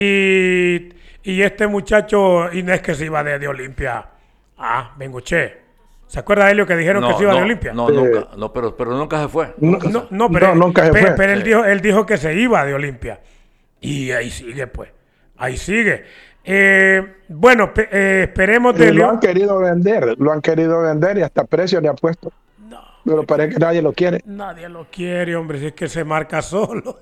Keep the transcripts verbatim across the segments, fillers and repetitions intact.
Y, y este muchacho Inés que se iba de, de Olimpia. Ah, Bengoche. ¿Se acuerda de Helio que dijeron no, que se iba no, de Olimpia? No, Sí. nunca, no, pero, pero nunca se fue. No, Nunca no, se- no, pero, No, nunca se pe- fue. pero él, Sí. dijo, él dijo que se iba de Olimpia. Y ahí sigue, pues. Ahí sigue. Eh, bueno, pe- eh, esperemos de Y lo Helio. han querido vender, lo han querido vender y hasta precio le han puesto. No, Pero parece que nadie lo quiere. nadie lo quiere, hombre. Si es que se marca solo.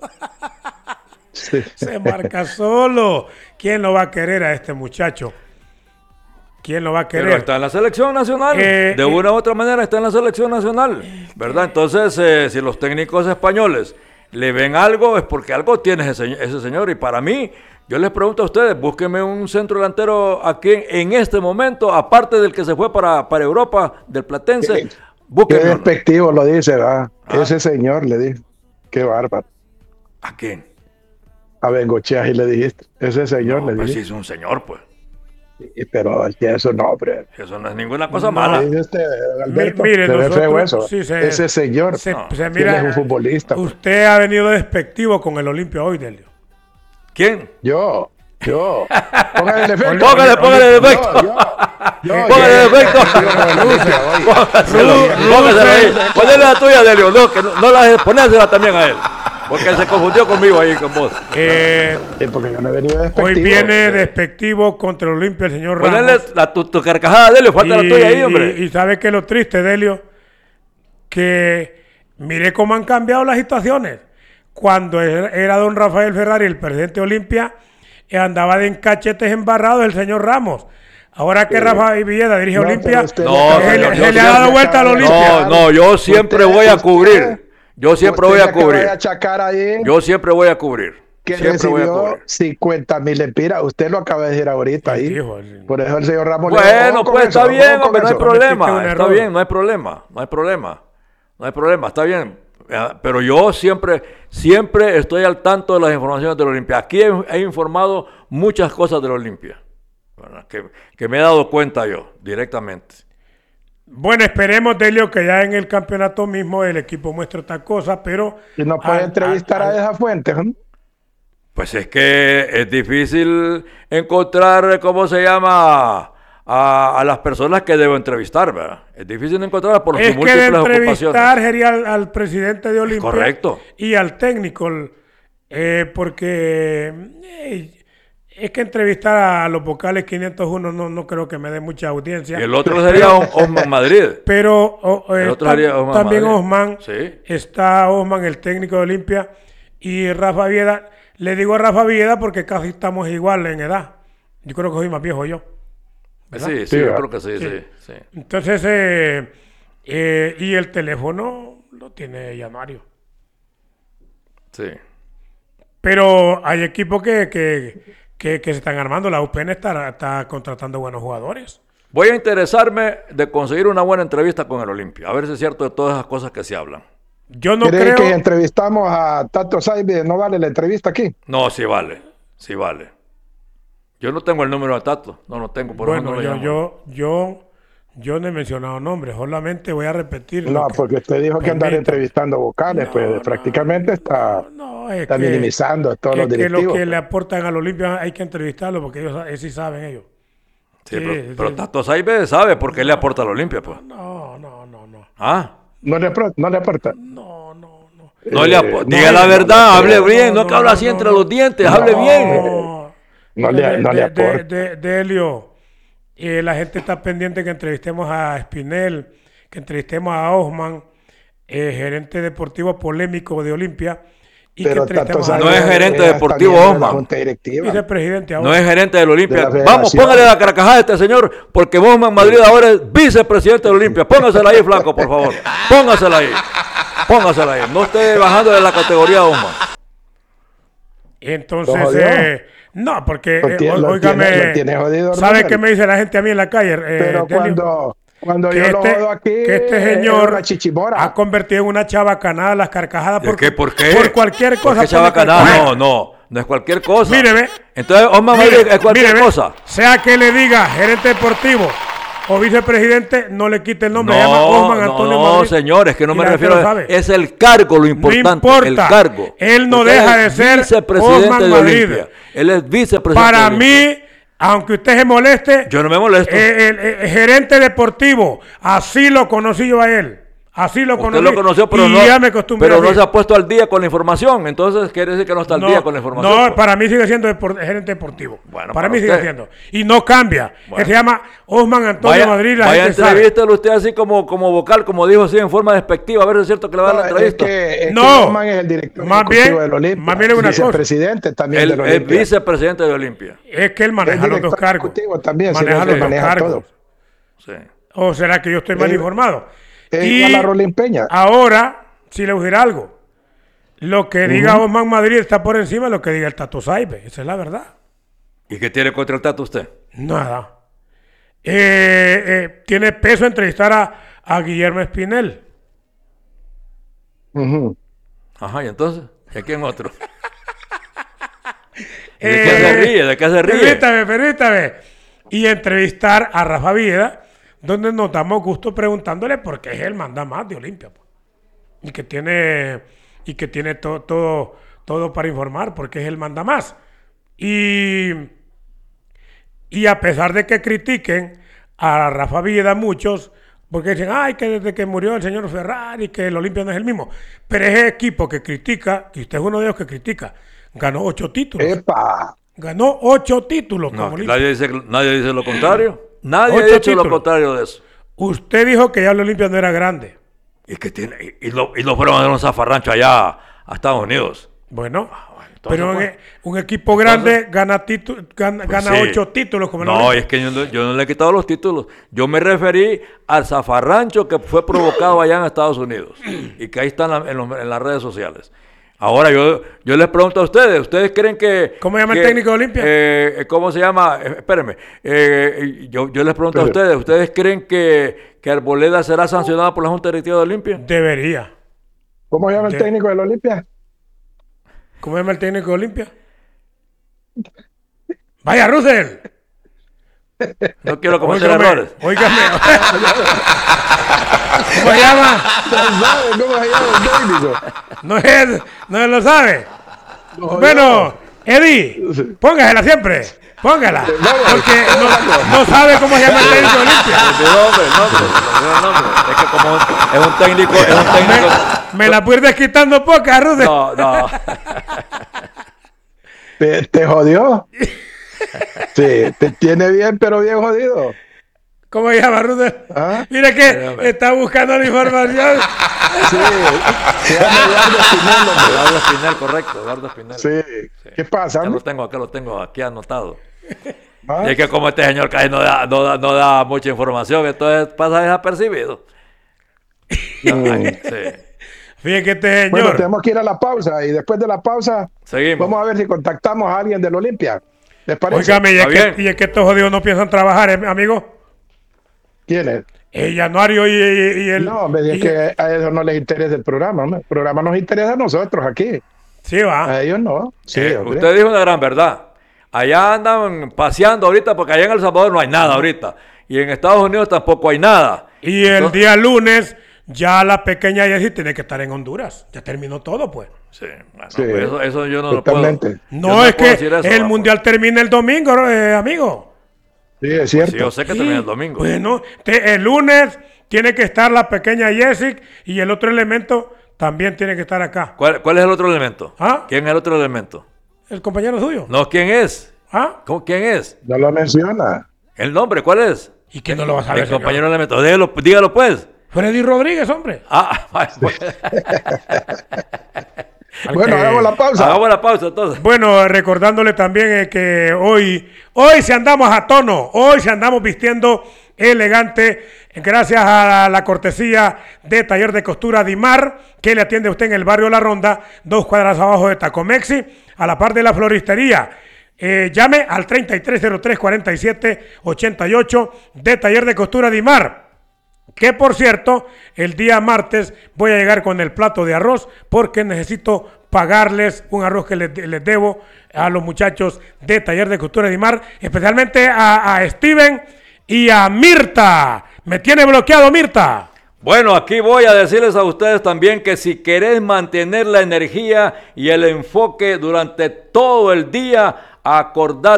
Sí. Se marca solo. ¿Quién lo va a querer a este muchacho? ¿Quién lo va a Pero querer? está en la selección nacional. Eh, de eh, una u otra manera está en la selección nacional. ¿Verdad? Entonces, eh, si los técnicos españoles le ven algo, es porque algo tiene ese, señor- ese señor. Y para mí, yo les pregunto a ustedes, búsquenme un centro delantero aquí en, en este momento, aparte del que se fue para, para Europa, del Platense. Qué- Qué Búsquenme uno. despectivo lo dice, va. Ah. Ese señor le dijo. Qué bárbaro. ¿A quién? A Bengochea y le dijiste. Ese señor No, le pues sí dijiste. es un señor, pues. Sí, pero él tiene su nombre. Eso no es ninguna cosa No. mala. Dice usted, Alberto, Mi- mire, se ve nosotros- feo eso. sí, se- Ese señor Se, No, se él mira, es un futbolista. pues. usted ha venido despectivo con el Olimpia hoy, Delio. ¿Quién? Yo, yo. Póngale el efecto. Póngale, póngale el efecto. Yo, yo, yo, Póngale el yo, efecto. yo, yo, yo, yo, yo, Póngaselo, Ru- póngaselo ahí. Russell. Ponle la tuya, Delio. No, que no, no la ponésela también a él. Porque él se confundió conmigo ahí con vos. Eh, Sí, porque yo no he venido despectivo. hoy viene despectivo contra el Olimpia el señor Ramos. Ponle la, tu, tu carcajada, Delio. Falta la tuya ahí, hombre. Y, y sabe que lo triste, Delio, que mire cómo han cambiado las situaciones. Cuando era, era don Rafael Ferrari, el presidente de Olimpia, eh, andaba de encachetes embarrados el señor Ramos. Ahora que Sí. Rafael Villeda dirige No, Olimpia, pero usted No, se, señor, le- yo se le ha siempre- dado vuelta al Olimpia. No, no, yo siempre Usted- voy a usted- cubrir. Yo siempre usted voy a le acaba de cubrir. achacar ahí Yo siempre voy a cubrir. que Siempre voy a recibió cubrir. cincuenta mil lempiras. Usted lo acaba de decir ahorita Sí, ahí. dijo, sí. Por eso el señor Ramos le dijo, Bueno, "Ojo con pues eso, está ojo bien, con hombre, no hay eso". Cometiste problema. un Está error. bien, no hay problema. No hay problema. No hay problema, está bien. Eh, Pero yo siempre, siempre estoy al tanto de las informaciones del Olimpia. Aquí he, he informado muchas cosas del Olimpia, ¿verdad? Que, que me he dado cuenta yo directamente. Bueno, esperemos, Delio, que ya en el campeonato mismo el equipo muestre otra cosa, pero... Y no puede al- entrevistar al- a esa fuente. ¿eh? Pues es que es difícil encontrar, ¿cómo se llama? A, a las personas que debo entrevistar, ¿verdad? Es difícil encontrarlas por sus Es que de múltiples entrevistar ocupaciones. sería al, al presidente de Olimpia correcto. y al técnico, eh, porque eh, es que entrevistar a los vocales quinientos uno no, no creo que me dé mucha audiencia. Y el otro sería Os- Osman Madrid. Pero o- El eh, otro tam- sería Osman también Madrid. Osman, Sí. está Osman, el técnico de Olimpia, y Rafa Vieda. Le digo a Rafa Vieda porque casi estamos igual en edad. Yo creo que soy más viejo yo. ¿verdad? Sí, sí, Sí, yo ¿verdad? creo que sí, sí, sí. Entonces, eh, eh, y el teléfono lo tiene Llamario. sí. Pero hay equipos que, que, que, que se están armando. La U P N está, está contratando buenos jugadores. Voy a interesarme de conseguir una buena entrevista con el Olimpia, a ver si es cierto de todas esas cosas que se hablan. Yo no ¿Cree creo... que entrevistamos a Tato Saibe? ¿No vale la entrevista aquí? No, sí vale, sí vale. Yo no tengo el número de Tato, no lo tengo, por eso Bueno, no lo yo, llamo. yo, yo, yo no he mencionado nombres. Solamente voy a repetir. lo No, que porque usted dijo que andar permita. entrevistando vocales, No, pues no, prácticamente está, No, es está que, minimizando a todos es los que directivos. lo que pues. le aportan al Olimpia hay que entrevistarlo porque ellos eh, sí saben ellos. Sí, sí, pero, sí. pero Tato Saibe sabe por qué le aporta al Olimpia, pues. No, no, no, no. Ah, No le, apro- no le aporta. No, no, no. no le Eh, aporta. no, Diga la no, verdad, no, hable no, bien, no, no, que habla no, así no, entre no. los dientes, No. hable bien. No, No le- no le aporta. De, de, de Helio, eh, la gente está pendiente que entrevistemos a Espinel, que entrevistemos a Osman, eh, gerente deportivo polémico de Olimpia, y Pero que Tato entrevistemos a No es Saibe gerente hasta deportivo, miembro de la Osman. Junta directiva. vicepresidente No ahora. es gerente del Olimpia. De la Vamos, federación. póngale la carcajada a este señor, porque Osman Madrid ahora es vicepresidente del Olimpia. Póngasela ahí, flaco, por favor. Póngasela ahí. Póngasela ahí. No esté bajando de la categoría, Osman. Entonces, ¿Lo jodió? eh, no, porque, Lo eh, tiene- ó- lo óigame, tiene- lo tiene jodido, ¿sabe Ronald. qué me dice la gente a mí en la calle? eh, Pero Delio? cuando, cuando que yo lo este, jodo aquí, que este es señor una chichimora. ha convertido en una chavacanada las carcajadas ¿De por, qué? ¿Por qué? por cualquier cosa. ¿Por qué pone chavacanada? carcajada. No, no. No es cualquier cosa. Mire, ve. Entonces, Osman Madrid Mire, es cualquier mire, ve, cosa. sea que le diga gerente deportivo o vicepresidente, no le quite el nombre. No, se llama Osman Antonio no, Madrid. señores, que no Y me la gente refiero lo a... sabe. Es el cargo lo No importante, importa. el cargo. Él no Porque deja él de es ser vicepresidente Osman de Madrid. Olimpia. Él es vicepresidente Para de Olimpia. mí, aunque usted se moleste, Yo no me molesto. eh, el, el gerente deportivo, así lo conocí yo a él. Así lo Usted conocí. lo conoció, pero, y no, ya me acostumbré pero no así. se ha puesto al día con la información. Entonces quiere decir que no está al No, día con la información. no, pues. para mí sigue siendo depor- gerente deportivo. Bueno, para para mí sigue usted. siendo. Y no cambia. Bueno. Él se llama Osman Antonio Vaya, Madrid. La vaya gente sabe. entrevístelo usted así como, como vocal, como dijo así en forma despectiva, a ver si es cierto que le va a dar la No, es entrevista. que, es No. que Osman es el director Más ejecutivo bien- del Olimpia. más bien es una cosa. Vicepresidente también El, del el Olimpia. vicepresidente de Olimpia. Es que él maneja Es los dos director cargos. ejecutivo también, sí, maneja él los dos maneja cargos. todo. Sí. ¿O será que yo estoy mal Es- informado? es Y igual a Rolín Peña. ahora, si le voy a decir algo, lo que diga Osman Madrid está por encima de lo que diga el Tato Saibe. Esa es la verdad. ¿Y qué tiene contra el Tato usted? Nada. Eh, eh, tiene peso entrevistar a, a Guillermo Espinel. Ujú. Ajá, ¿y entonces? ¿Y a quién otro? ¿Y Eh, ¿De qué se ríe? ¿De qué se ríe? Permítame, permítame. Y entrevistar a Rafa Vieda, donde nos damos gusto preguntándole por qué es el manda más de Olimpia. Pues. Y que tiene, y que tiene to- todo, todo para informar, porque es el manda más. Y, y a pesar de que critiquen a Rafa Vieda muchos, porque dicen, ay, que desde que murió el señor Ferrari, que el Olimpia no es el mismo. Pero ese equipo que critica, y usted es uno de ellos que critica, ganó ocho títulos. ¡Epa! Ganó ocho títulos No, con que Olimpia. nadie, dice, nadie dice lo contrario. Nadie Ocho ha dicho títulos. lo contrario de eso. Usted dijo que ya el Olimpia no era grande. Y que tiene, y, y lo, y lo fueron a dar un zafarrancho allá a Estados Unidos. Bueno, entonces, pero pues, un, un equipo grande gana, titu- gana, Pues gana sí. ocho títulos como el No, Olimpia. es que yo no, yo no le he quitado los títulos. Yo me referí al zafarrancho que fue provocado allá en Estados Unidos y que ahí están en, los- en las redes sociales. Ahora yo, yo les pregunto a ustedes, ¿ustedes creen que... ¿Cómo llama el que, técnico de Olimpia? eh, ¿Cómo se llama? Eh, espérenme. Eh, yo, yo les pregunto a Espere. ustedes, ¿ustedes creen que, que Arboleda será sancionado por la Junta Directiva de Olimpia? Debería. ¿Cómo llama el Ya. técnico del Olimpia? ¿Cómo llama el técnico de Olimpia? Vaya, Russell. No quiero cometer Óigame, errores. óigame. ¿Cómo se llama? ¿No sabe cómo se llama el técnico? No es, no lo sabe. No, Bueno, Eddie, póngasela siempre. Póngala. Porque no, no sabe cómo se llama el técnico de Olimpia. El nombre, el nombre, el nombre. Es que como es un técnico, es un técnico. Me la puedes quitando poca, Russell. No, no. ¿Te, te jodió? Sí, te tiene bien, pero bien jodido. ¿Cómo se llama, Russell? ¿Ah? Mira que Espérame. está buscando la información. Sí, se llama Eduardo Espinel, hombre. Eduardo Espinel, correcto, Eduardo Espinel. Sí. ¿Qué pasa? Ya lo hombre? tengo, acá lo tengo aquí anotado. ¿Ah? Y es que como este señor casi no da, no da, no da mucha información, entonces pasa desapercibido. Ay, sí. Fíjate que este señor. Bueno, tenemos que ir a la pausa y después de la pausa Seguimos. vamos a ver si contactamos a alguien del Olimpia. ¿Les parece? Óigame, y es, Está que, bien. y es que estos jodidos no piensan trabajar, ¿eh, amigo? ¿Quién es? El Januario y, y- y el. No, hombre, es y- que a ellos no les interesa el programa. hombre. El programa nos interesa a nosotros aquí. Sí, va. A ellos no. Sí, Eh, hombre. usted dijo una gran verdad. Allá andan paseando ahorita porque allá en El Salvador no hay nada ahorita. Y en Estados Unidos tampoco hay nada. Y el Entonces- día lunes, ya la pequeña Jessie tiene que estar en Honduras. Ya terminó todo, pues. Sí, bueno, Sí, pues eso, eso yo no lo puedo. totalmente. yo No, es puedo que decir eso, el va, mundial termina el domingo, eh, amigo. Sí, es cierto. pues. Sí, yo sé que termina el domingo. Bueno, te- el lunes tiene que estar la pequeña Jessie y el otro elemento también tiene que estar acá. ¿Cuál, cuál es el otro elemento? ¿Ah? ¿Quién es el otro elemento? El compañero suyo. No, ¿quién es? ¿Ah? ¿Cómo, ¿Quién es? No lo menciona. ¿El nombre? ¿Cuál es? ¿Y quién no lo va a saber, El señor? compañero elemento. Dígalo, dígalo pues. Freddy Rodríguez, hombre. Ah, pues. Al Bueno, que- hagamos la pausa. Hagamos la pausa entonces. Bueno, recordándole también eh, que hoy, hoy se andamos a tono, hoy se andamos vistiendo elegante, gracias a la, la cortesía de Taller de Costura Dimar, que le atiende a usted en el barrio La Ronda, dos cuadras abajo de Tacomexi, a la par de la floristería. Eh, llame al treinta y tres cero tres cuarenta y siete ochenta y ocho de Taller de Costura Dimar. Que por cierto, el día martes voy a llegar con el plato de arroz porque necesito pagarles un arroz que les, les debo a los muchachos de Taller de Costura Dimar, especialmente a, a Steven y a Mirta. Me tiene bloqueado, Mirta. Bueno, aquí voy a decirles a ustedes también que si querés mantener la energía y el enfoque durante todo el día, acordate